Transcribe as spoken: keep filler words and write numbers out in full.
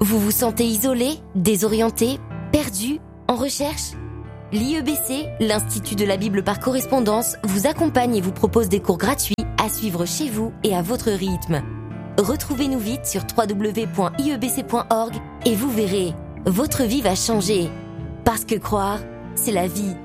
Vous vous sentez isolé, désorienté, perdu, en recherche ? L'I E B C, l'Institut de la Bible par correspondance, vous accompagne et vous propose des cours gratuits à suivre chez vous et à votre rythme. Retrouvez-nous vite sur w w w point i e b c point org et vous verrez, votre vie va changer. Parce que croire, c'est la vie.